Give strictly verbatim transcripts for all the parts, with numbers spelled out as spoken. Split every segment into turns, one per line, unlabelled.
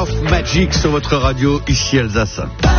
of Magic sur votre radio, ici Alsace.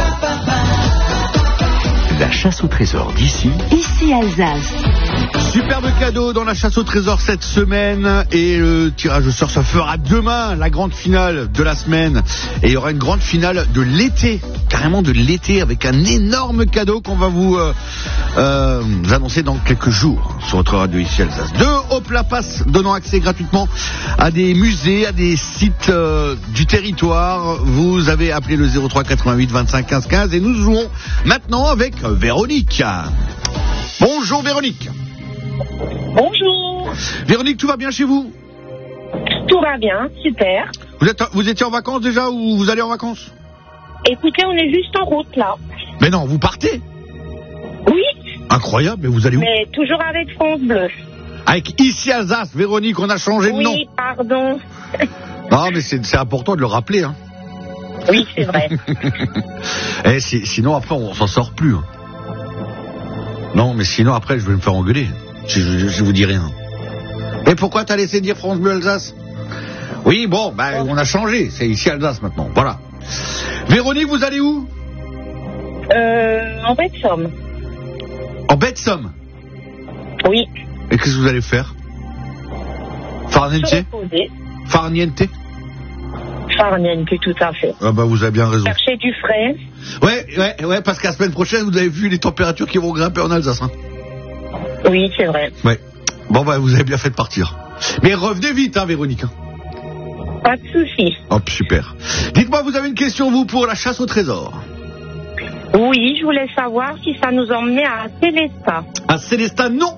La chasse au trésor d'ici,
ici Alsace.
Superbe cadeau dans la chasse au trésor cette semaine et le tirage au sort se fera demain, la grande finale de la semaine. Et il y aura une grande finale de l'été, carrément de l'été, avec un énorme cadeau qu'on va vous, euh, euh, vous annoncer dans quelques jours sur votre radio ici Alsace. Deux Hop-la Pass donnant accès gratuitement à des musées, à des sites euh, du territoire. Vous avez appelé le zéro trois quatre-vingt-huit vingt-cinq quinze quinze et nous jouons maintenant avec Véronique. Bonjour Véronique.
Bonjour.
Véronique, tout va bien chez vous?
Tout va bien, super.
Vous êtes, vous étiez en vacances déjà ou vous allez en vacances?
Écoutez, on est juste en route là.
Mais non, vous partez?
Oui.
Incroyable, mais vous allez où?
Mais toujours avec France Bleu.
Avec ici Alsace, Véronique, on a changé de
oui,
nom.
Oui, pardon.
Non, mais c'est, c'est important de le rappeler. Hein.
Oui, c'est vrai.
Eh, c'est, sinon, après, on s'en sort plus. Hein. Non, mais sinon, après, je vais me faire engueuler. Je, je, je vous dis rien. Et pourquoi t'as laissé dire France Bleu Alsace? Oui, bon, ben, on a changé. C'est ici Alsace maintenant. Voilà. Véronique, vous allez où?
Euh, en baie de Somme.
En baie de Somme?
Oui.
Et qu'est-ce que vous allez faire? Farniente?
Se reposer.
Farniente?
Farniente, tout à fait.
Ah bah vous avez bien raison.
Chercher du frais.
Ouais, ouais, ouais, parce qu'à la semaine prochaine, vous avez vu les températures qui vont grimper en Alsace. Hein.
Oui, c'est vrai.
Ouais. Bon bah vous avez bien fait de partir. Mais revenez vite, hein, Véronique.
Pas de soucis.
Hop, super. Dites-moi, vous avez une question, vous, pour la chasse au trésor?
Oui, je voulais savoir si ça nous emmenait à Célestat.
À Célestat, non.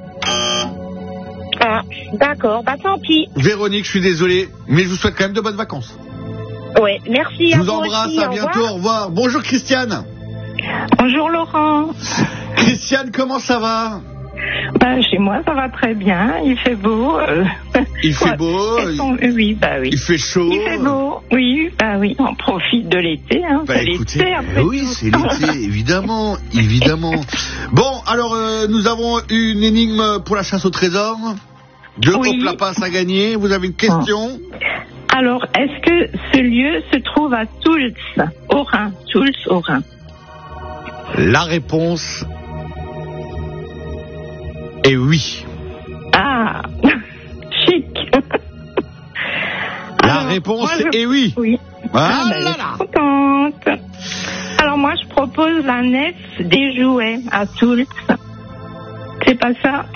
Ah, d'accord, bah tant pis.
Véronique, je suis désolé, mais je vous souhaite quand même de bonnes vacances.
Ouais, merci.
Je
à
vous
vous
embrasse,
aussi,
à bientôt, au revoir. Bonjour Christiane.
Bonjour Laurent.
Christiane, comment ça va?
Ben, chez moi, ça va très bien. Il fait beau. Euh...
Il fait
ouais.
beau.
Sont... Oui, bah oui.
Il fait chaud.
Il fait beau. Oui, bah oui. On profite de l'été. Hein.
Bah,
c'est
écoutez,
l'été. Après
oui,
tout.
c'est l'été, évidemment, évidemment. Bon, alors euh, nous avons une énigme pour la chasse au trésor. Deux
oui.
Hop-la Pass à gagner. Vous avez une question?
Alors, est-ce que ce lieu se trouve à Toulx, au Rhin? Toulx, au Rhin.
La réponse est oui.
Ah, chic.
La
Alors,
réponse
moi, je...
est oui.
Oui.
Ah,
ah ben,
là
je
là.
suis contente. Alors moi, je propose la nef des jouets à Toulx. C'est pas ça?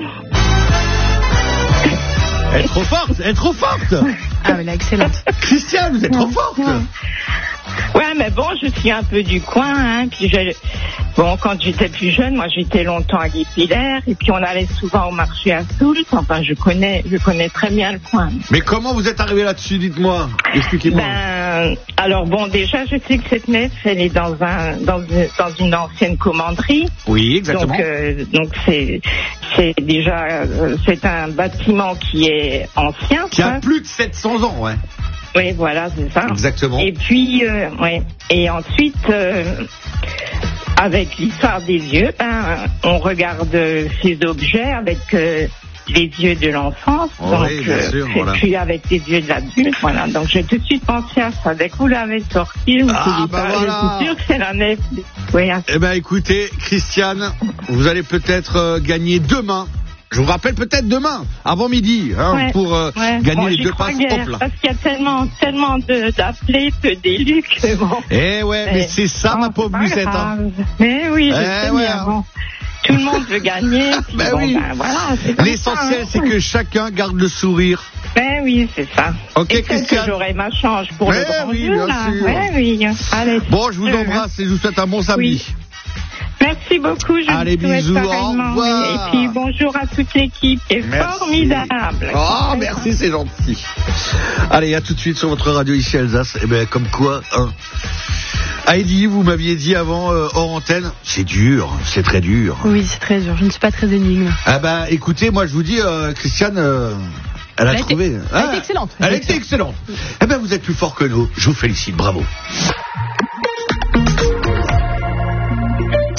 Elle est trop forte, elle est trop forte.
Ah, mais là, excellente.
Christiane, vous êtes trop forte.
Ouais, mais bon, je suis un peu du coin, hein. Puis je... Bon, quand j'étais plus jeune, moi, j'étais longtemps à Guépillère, et puis on allait souvent au marché à Toulx. Enfin, je connais, je connais très bien le coin.
Mais comment vous êtes arrivé là-dessus, dites-moi. Expliquez-moi.
Ben, alors bon, déjà, je sais que cette nef, elle est dans un, dans une, dans une ancienne commanderie.
Oui, exactement.
Donc, euh, donc c'est, c'est déjà, euh, c'est un bâtiment qui est ancien.
Qui a
quoi.
plus de sept cents ans, ouais.
Oui, voilà, c'est ça.
Exactement.
Et puis, euh, ouais. Et ensuite, euh, avec l'histoire des yeux, ben, on regarde ces objets avec euh, les yeux de l'enfance.
Oh,
donc,
oui, bien
euh,
sûr,
et
voilà.
puis avec les yeux de l'adulte, voilà. Donc, j'ai tout de suite pensé à ça. Dès que vous l'avez sorti, je me suis
Ah,
dit,
bah
ça,
voilà.
je suis sûre que c'est la nef. Oui, hein.
Eh ben, écoutez, Christiane, vous allez peut-être euh, gagner demain. Je vous rappelle peut-être demain, avant midi, hein,
Ouais,
pour euh,
ouais.
gagner
Bon,
les
j'y
deux
crois
passes
guère,
hop là.
parce qu'il y a tellement, tellement de, d'appelés, peu d'élus que bon.
Eh ouais, mais
Mais-
c'est ça,
Oh,
ma
c'est
pauvre
pas
Lucette. Hein.
grave. Mais oui, je
Eh
sais
ouais,
bien,
hein.
bon. Tout le monde veut gagner. Puis
Ben
bon,
oui.
ben voilà, c'est comme
L'essentiel,
ça,
c'est que chacun garde le sourire.
hein. Ben oui, c'est ça.
Ok,
Et peut-être
Christiane.
que j'aurai ma chance pour
Mais
le grand
oui,
jeu,
bien
là.
sûr.
Ouais, oui. Allez.
Bon, je vous
Euh,
embrasse et je vous souhaite un bon samedi.
Oui. Merci beaucoup. Je
Allez,
vous souhaite
bisous, au
pareillement,
revoir.
oui. Et puis bonjour à toute l'équipe qui est
Merci.
formidable.
Oh, merci, c'est gentil. Allez, à tout de suite sur votre radio ici Alsace. Eh ben, comme quoi, hein. Heidi, vous m'aviez dit avant, euh, hors antenne, c'est dur, c'est très dur.
Oui, c'est très dur. Je ne suis pas très énigme.
Ah ben, écoutez, moi je vous dis, euh, Christiane, euh, elle a
Elle a
trouvé.
été- elle a été excellente.
Elle a été excellente. Eh ben, vous êtes plus fort que nous. Je vous félicite, bravo.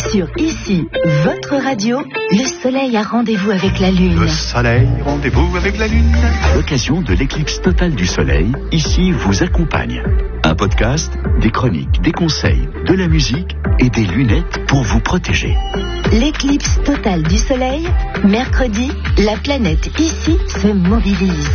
Sur Ici, votre radio, le soleil a rendez-vous avec la lune.
Le soleil, rendez-vous avec la lune. À l'occasion de l'éclipse totale du soleil, Ici vous accompagne. Un podcast, des chroniques, des conseils, de la musique et des lunettes pour vous protéger.
L'éclipse totale du soleil, mercredi, la planète Ici se mobilise.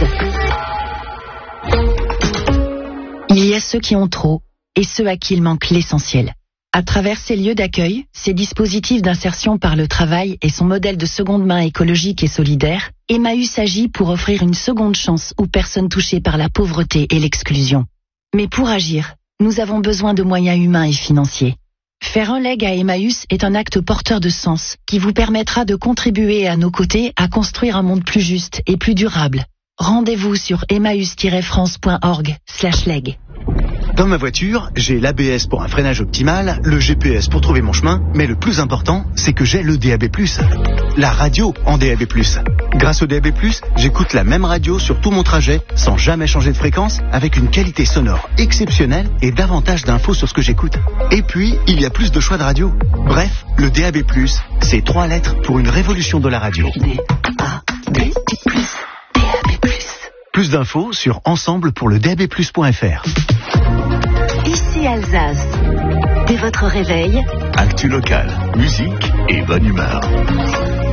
Il y a ceux qui ont trop et ceux à qui il manque l'essentiel. À travers ces lieux d'accueil, ces dispositifs d'insertion par le travail et son modèle de seconde main écologique et solidaire, Emmaüs agit pour offrir une seconde chance aux personnes touchées par la pauvreté et l'exclusion. Mais pour agir, nous avons besoin de moyens humains et financiers. Faire un leg à Emmaüs est un acte porteur de sens qui vous permettra de contribuer à nos côtés à construire un monde plus juste et plus durable. Rendez-vous sur emmaüs tiret france point org slash leg.
Dans ma voiture, j'ai l'A B S pour un freinage optimal, le G P S pour trouver mon chemin, mais le plus important, c'est que j'ai le D A B plus. La radio en D A B plus. Grâce au D A B plus, j'écoute la même radio sur tout mon trajet, sans jamais changer de fréquence, avec une qualité sonore exceptionnelle et davantage d'infos sur ce que j'écoute. Et puis, il y a plus de choix de radio. Bref, le D A B plus, c'est trois lettres pour une révolution de la radio.
D A B plus. D A B plus.
Plus d'infos sur ensemble pour le D A B plus point F R.
Ici Alsace. Dès votre réveil,
Actu locale, musique et bonne humeur.